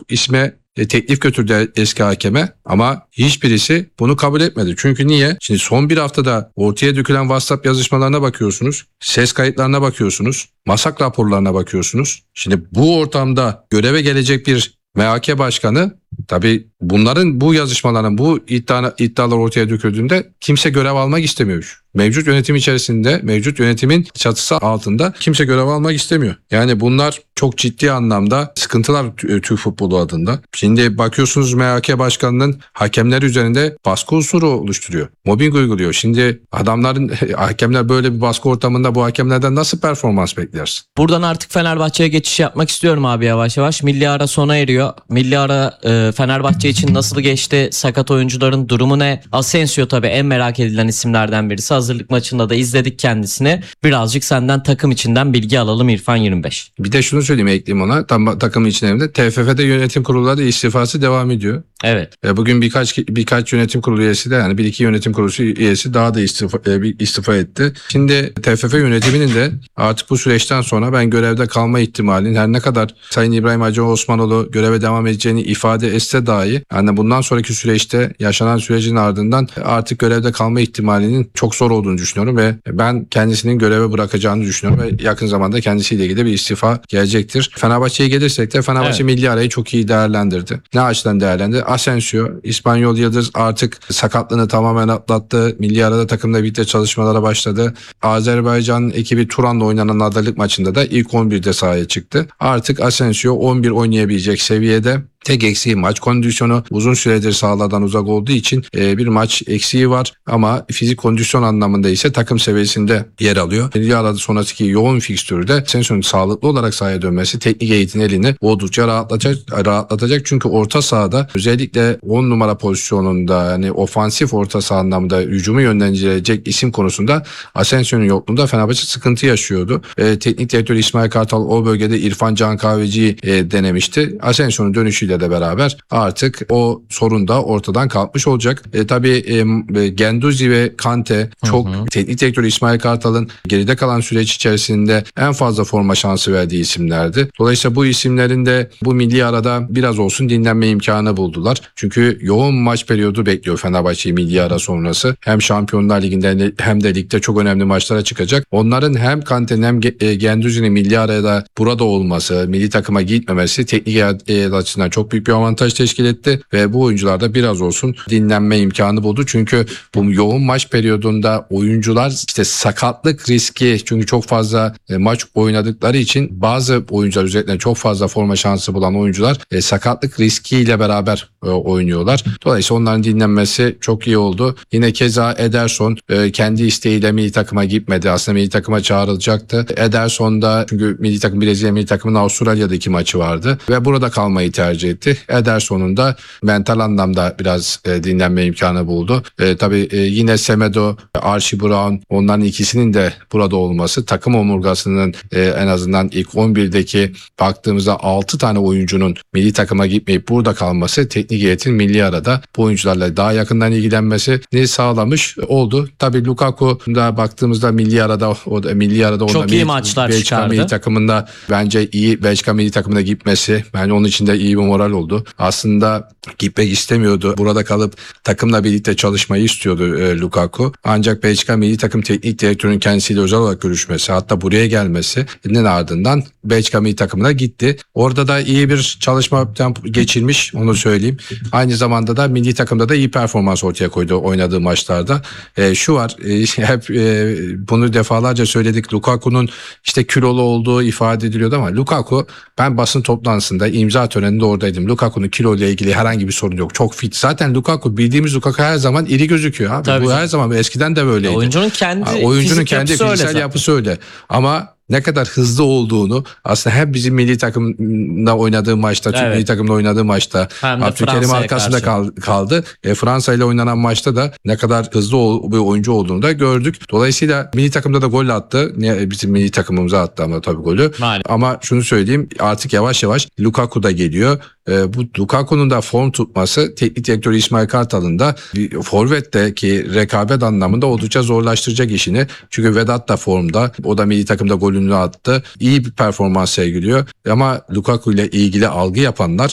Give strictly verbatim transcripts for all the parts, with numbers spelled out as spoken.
isme e, teklif götürdü eski hakeme ama hiçbirisi bunu kabul etmedi. Çünkü niye? Şimdi son bir haftada ortaya dökülen WhatsApp yazışmalarına bakıyorsunuz, ses kayıtlarına bakıyorsunuz, masak raporlarına bakıyorsunuz. Şimdi bu ortamda göreve gelecek bir M H K başkanı, tabii bunların, bu yazışmaların, bu iddia, iddialar ortaya döküldüğünde kimse görev almak istemiyor. Mevcut yönetim içerisinde, mevcut yönetimin çatısı altında kimse görev almak istemiyor. Yani bunlar çok ciddi anlamda sıkıntılar Türk futbolu adında. Şimdi bakıyorsunuz M H K başkanının hakemler üzerinde baskı unsuru oluşturuyor. Mobbing uyguluyor. Şimdi adamların, hakemler böyle bir baskı ortamında bu hakemlerden nasıl performans beklersin? Buradan artık Fenerbahçe'ye geçiş yapmak istiyorum abi yavaş yavaş. Milli ara sona eriyor. Milli ara e, Fenerbahçe için nasıl geçti? Sakat oyuncuların durumu ne? Asensio tabii en merak edilen isimlerden birisi. Hazırlık maçında da izledik kendisini. Birazcık senden takım içinden bilgi alalım İrfan yirmi beş. Bir de şunu söyleyeyim, ekleyeyim ona. Tam takım içinde T F F'de yönetim kurulları istifası devam ediyor. Evet. E, bugün birkaç birkaç yönetim kurulu üyesi de, yani bir iki yönetim kurulu üyesi daha da istifa, e, istifa etti. Şimdi T F F yönetiminin de artık bu süreçten sonra ben görevde kalma ihtimalinin, her ne kadar Sayın İbrahim Hacı Osmanoğlu göreve devam edeceğini ifade etse dahi, yani bundan sonraki süreçte yaşanan sürecin ardından artık görevde kalma ihtimalinin çok zor olduğunu düşünüyorum ve ben kendisinin göreve bırakacağını düşünüyorum ve yakın zamanda kendisiyle ilgili bir istifa gelecektir. Fenerbahçe'ye gelirsek de Fenerbahçe evet. milli arayı çok iyi değerlendirdi. Ne açıdan değerlendirdi? Asensio, İspanyol Yıldız artık sakatlığını tamamen atlattı. Milli arada takımla birlikte çalışmalara başladı. Azerbaycan ekibi Turan'la oynanan adaylık maçında da ilk on birde sahaya çıktı. Artık Asensio on bir oynayabilecek seviyede. Tek eksiği maç kondisyonu, uzun süredir sahalardan uzak olduğu için e, bir maç eksiği var ama fizik kondisyon anlamında ise takım seviyesinde yer alıyor. Milli arada sonraki yoğun fikstürde Asensio'nun sağlıklı olarak sahaya dönmesi teknik heyetin elini oldukça rahatlatacak, rahatlatacak çünkü orta sahada özellikle on numara pozisyonunda, yani ofansif orta saha anlamında hücumu yönlendirecek isim konusunda Asensio'nun yokluğunda Fenerbahçe sıkıntı yaşıyordu. E, teknik direktör İsmail Kartal o bölgede İrfan Can Kahveci'yi e, denemişti. Asensio'nun dönüşüyle de beraber artık o sorun da ortadan kalkmış olacak. E, tabii e, Genduzi ve Kante çok, hı hı. teknik direktör İsmail Kartal'ın geride kalan süreç içerisinde en fazla forma şansı verdiği isimlerdi. Dolayısıyla bu isimlerin de bu milli arada biraz olsun dinlenme imkanı buldular. Çünkü yoğun maç periyodu bekliyor Fenerbahçe'yi milli ara sonrası. Hem Şampiyonlar Ligi'nde hem de ligde çok önemli maçlara çıkacak. Onların hem Kante'nin hem Genduzi'nin milli arada burada olması, milli takıma gitmemesi teknik açısından çok büyük bir avantaj teşkil etti ve bu oyuncularda biraz olsun dinlenme imkanı buldu. Çünkü bu yoğun maç periyodunda oyuncular işte sakatlık riski, çünkü çok fazla e, maç oynadıkları için bazı oyuncular, özellikle çok fazla forma şansı bulan oyuncular e, sakatlık riskiyle beraber e, oynuyorlar. Dolayısıyla onların dinlenmesi çok iyi oldu. Yine keza Ederson e, kendi isteğiyle milli takıma gitmedi. Aslında milli takıma çağrılacaktı. Ederson da, çünkü milli takım, Brezilya milli takımının Avustralya'daki maçı vardı ve burada kalmayı tercih etti. Ederson'un da mental anlamda biraz e, dinlenme imkanı buldu. E, tabii e, yine Semedo, Archie Brown, onların ikisinin de burada olması, takım omurgasının e, en azından ilk on birdeki baktığımızda altı tane oyuncunun milli takıma gitmeyip burada kalması, teknik heyetin milli arada bu oyuncularla daha yakından ilgilenmesini sağlamış oldu. Tabii Lukaku'da baktığımızda milli arada, o da milli arada çok iyi maçlar Belçika çıkardı. milli takımında bence iyi, Belçika milli takımına gitmesi bence onun için de iyi bir moral oldu. Aslında gitmek istemiyordu. Burada kalıp takımla birlikte çalışmayı istiyordu e, Lukaku. Ancak Belçika milli takım teknik direktörünün kendisiyle özel olarak görüşmesi, hatta buraya gelmesinin ardından Belçika milli takımına gitti. Orada da iyi bir çalışma geçirmiş, onu söyleyeyim. Aynı zamanda da milli takımda da iyi performans ortaya koydu oynadığı maçlarda. E, şu var, e, hep e, bunu defalarca söyledik. Lukaku'nun işte kilolu olduğu ifade ediliyordu ama Lukaku, ben basın toplantısında, imza töreninde oradaydım. Lukaku'nun kilo ile ilgili herhangi bir sorun yok. Çok fit. Zaten Lukaku, bildiğimiz Lukaku her zaman iri gözüküyor abi. Tabii bu canım. Her zaman, eskiden de böyleydi. Oyuncunun kendi ha, oyuncunun kendi yapısı fiziksel öyle yapısı öyle. Ama ne kadar hızlı olduğunu aslında hem bizim milli takımda oynadığı maçta, Türk evet. milli takımda oynadığı maçta Abdülkerim arkasında karşı. kaldı. E, Fransa ile oynanan maçta da ne kadar hızlı bir oyuncu olduğunu da gördük. Dolayısıyla milli takımda da gol attı. Ne, bizim milli takımımıza attı ama tabii golü. Maalesef. Ama şunu söyleyeyim, artık yavaş yavaş Lukaku da geliyor. E, bu Lukaku'nun da form tutması teknik direktör İsmail Kartal'ın da forvetteki rekabet anlamında oldukça zorlaştıracak işini. Çünkü Vedat da formda. O da milli takımda golünü attı. İyi bir performans sergiliyor. Ama Lukaku ile ilgili algı yapanlar ileriki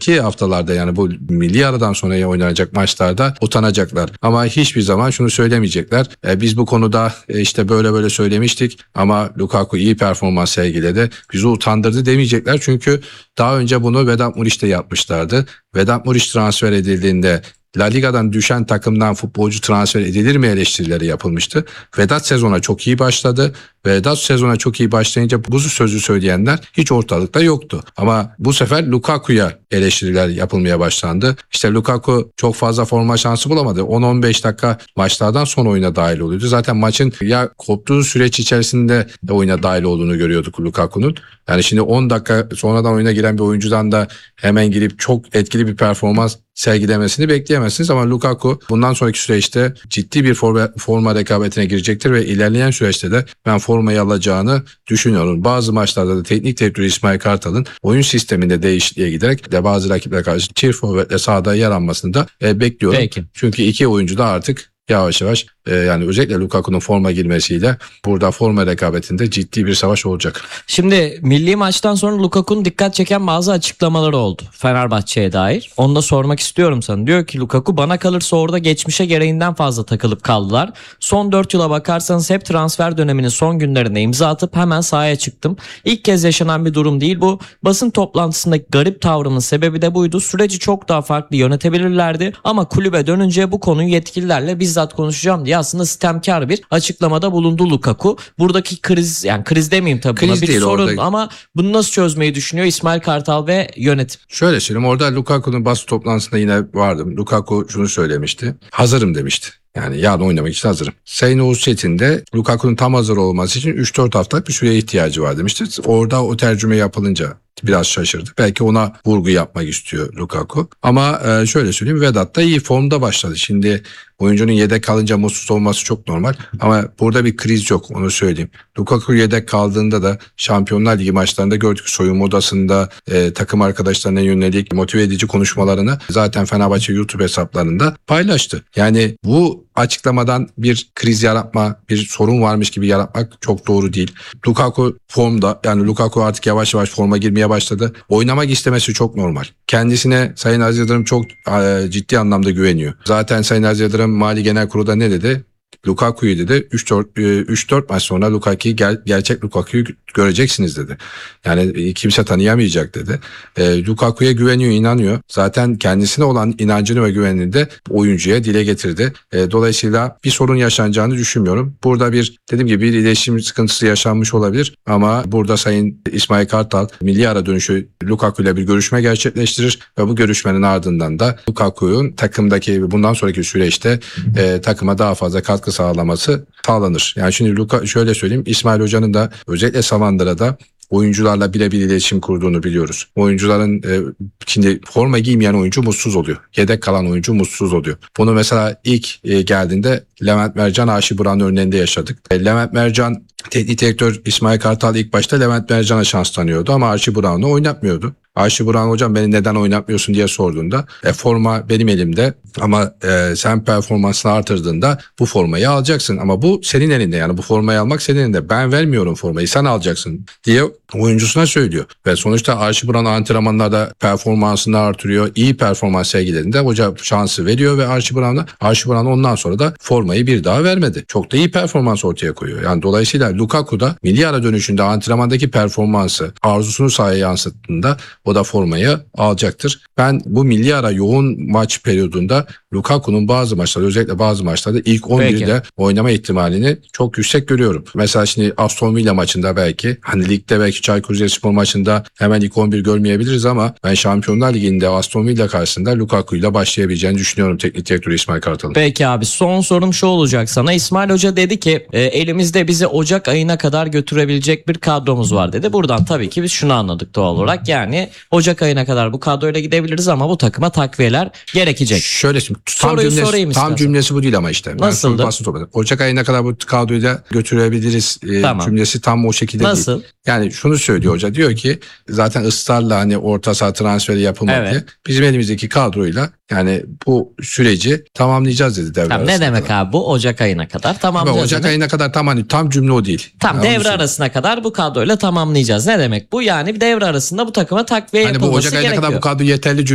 önümüzdeki haftalarda yani bu milli aradan sonra oynanacak maçlarda utanacaklar. Ama hiçbir zaman şunu söylemeyecekler. E, biz bu konuda e, işte böyle böyle söylemiştik ama Lukaku iyi performans sergiledi. Bizi utandırdı demeyecekler. Çünkü daha önce bunu Vedat Muriç'te yapmışlardı. Vedat Muriç transfer edildiğinde La Liga'dan düşen takımdan futbolcu transfer edilir mi eleştirileri yapılmıştı. Vedat sezona çok iyi başladı. Vedat sezona çok iyi başlayınca bu sözü söyleyenler hiç ortalıkta yoktu. Ama bu sefer Lukaku'ya eleştiriler yapılmaya başlandı. İşte Lukaku çok fazla forma şansı bulamadı. on on beş dakika maçlardan sonra oyuna dahil oluyordu. Zaten maçın ya koptuğu süreç içerisinde de oyuna dahil olduğunu görüyorduk Lukaku'nun. Yani şimdi on dakika sonradan oyuna giren bir oyuncudan da hemen girip çok etkili bir performans sergilemesini bekleyemezsiniz ama Lukaku bundan sonraki süreçte ciddi bir forma, forma rekabetine girecektir ve ilerleyen süreçte de ben formayı alacağını düşünüyorum. Bazı maçlarda da teknik direktör İsmail Kartal'ın oyun sisteminde değişikliğe giderek de bazı rakiplere karşı çift forvetle sahada yer almasını da e, bekliyorum. Peki. Çünkü iki oyuncu da artık yavaş yavaş e, yani özellikle Lukaku'nun forma girmesiyle burada forma rekabetinde ciddi bir savaş olacak. Şimdi milli maçtan sonra Lukaku'nun dikkat çeken bazı açıklamaları oldu Fenerbahçe'ye dair. Onu da sormak istiyorum sana. Diyor ki Lukaku bana kalırsa orada geçmişe gereğinden fazla takılıp kaldılar. Son dört yıla bakarsanız hep transfer döneminin son günlerinde imza atıp hemen sahaya çıktım. İlk kez yaşanan bir durum değil bu. Basın toplantısındaki garip tavrımın sebebi de buydu. Süreci çok daha farklı yönetebilirlerdi ama kulübe dönünce bu konuyu yetkililerle bizzat konuşacağım diye aslında sitemkar bir açıklamada bulundu Lukaku. Buradaki kriz yani kriz demeyeyim tabii Kriz buna bir değil, sorun orada- ama bunu nasıl çözmeyi düşünüyor İsmail Kartal ve yönetim? Şöyle söyleyeyim, orada Lukaku'nun basın toplantısında yine vardım. Lukaku şunu söylemişti. Hazırım demişti. Yani yarın oynamak için hazırım. Sayın Oğuz Çetin de Lukaku'nun tam hazır olması için üç dört haftalık bir süreye ihtiyacı var demişti. Orada o tercüme yapılınca biraz şaşırdı. Belki ona vurgu yapmak istiyor Lukaku. Ama e, şöyle söyleyeyim, Vedat da iyi formda başladı. Şimdi oyuncunun yedek kalınca mutsuz olması çok normal. Ama burada bir kriz yok, onu söyleyeyim. Lukaku yedek kaldığında da Şampiyonlar Ligi maçlarında gördük, soyunma odasında e, takım arkadaşlarına yönelik motive edici konuşmalarını zaten Fenerbahçe YouTube hesaplarında paylaştı. Yani bu açıklamadan bir kriz yaratma, bir sorun varmış gibi yaratmak çok doğru değil. Lukaku formda, yani Lukaku artık yavaş yavaş forma girmeye başladı. Oynamak istemesi çok normal. Kendisine Sayın Aziz Yıldırım çok e, ciddi anlamda güveniyor. Zaten Sayın Aziz Yıldırım Mali Genel Kurulu'da ne dedi? Lukaku'yu dedi üç dört maç sonra Lukaku'yu ger- gerçek Lukaku'yu göreceksiniz dedi. Yani kimse tanıyamayacak dedi. E, Lukaku'ya güveniyor, inanıyor. Zaten kendisine olan inancını ve güvenini de oyuncuya dile getirdi. E, dolayısıyla bir sorun yaşanacağını düşünmüyorum. Burada bir dediğim gibi bir iletişim sıkıntısı yaşanmış olabilir ama burada Sayın İsmail Kartal milli ara dönüşü Lukaku ile bir görüşme gerçekleştirir ve bu görüşmenin ardından da Lukaku'nun takımdaki bundan sonraki süreçte e, takıma daha fazla katkı sağlaması sağlanır. Yani şimdi Luka, şöyle söyleyeyim, İsmail Hoca'nın da özellikle Samandıra'da oyuncularla birebir iletişim kurduğunu biliyoruz. Oyuncuların e, şimdi forma giymeyen oyuncu mutsuz oluyor. Yedek kalan oyuncu mutsuz oluyor. Bunu mesela ilk e, geldiğinde Levent Mercan, Arşi Buran örneğinde yaşadık. E, Levent Mercan, teknik direktör İsmail Kartal ilk başta Levent Mercan'a şans tanıyordu ama Arşi Buran'ı oynatmıyordu. Arşi Buran hocam beni neden oynatmıyorsun diye sorduğunda e, forma benim elimde ama e, sen performansını artırdığında bu formayı alacaksın ama bu senin elinde, yani bu formayı almak senin elinde, ben vermiyorum formayı, sen alacaksın diye oyuncusuna söylüyor. Ve sonuçta Arşi Buran antrenmanlarda performansını artırıyor, iyi performans sergilediğinde hoca şansı veriyor ve Arşi Buran'a Arşi Buran ondan sonra da formayı bir daha vermedi. Çok da iyi performans ortaya koyuyor. Yani dolayısıyla Lukaku da milli ara dönüşünde antrenmandaki performansı arzusunu sahaya yansıttığında o da formayı alacaktır. Ben bu milli ara yoğun maç periyodunda Lukaku'nun bazı maçlarda, özellikle bazı maçlarda ilk on birde oynama ihtimalini çok yüksek görüyorum. Mesela şimdi Aston Villa maçında belki, hani ligde belki Çaykur Rizespor maçında hemen ilk on bir görmeyebiliriz ama ben Şampiyonlar Ligi'nde Aston Villa karşısında Lukaku ile başlayabileceğini düşünüyorum teknik direktör İsmail Kartal'ın. Peki abi, son sorum şu olacak sana. İsmail Hoca dedi ki e, elimizde bizi Ocak ayına kadar götürebilecek bir kadromuz var dedi. Buradan tabii ki biz şunu anladık doğal olarak. Yani Ocak ayına kadar bu kadroyla gidebiliriz ama bu takıma takviyeler gerekecek. Şöyle şimdi tam Soruyu cümlesi, sorayım tam istersen. cümlesi bu değil ama işte. Nasıldı? Ben basın topladım. Ocak ayına kadar bu kadroyla götürebiliriz e, Tamam. cümlesi tam o şekilde Nasıl? değil. Yani şunu söylüyor hoca, diyor ki zaten ısrarla hani orta saha transferi yapılmadı Evet. diye. Bizim elimizdeki kadroyla yani bu süreci tamamlayacağız dedi devre Tamam, ne arasına demek kadar. abi bu? Ocak ayına kadar Ama tamamlayacağız. Ocak demek. ayına kadar tam hani tam cümle o değil. Tam Yani onu devre söyleyeyim. arasına kadar bu kadroyla tamamlayacağız. Ne demek bu? Yani devre arasında bu takıma takviye Hani bu yapılması Ocak ayına gerekiyor. kadar bu kadro yeterli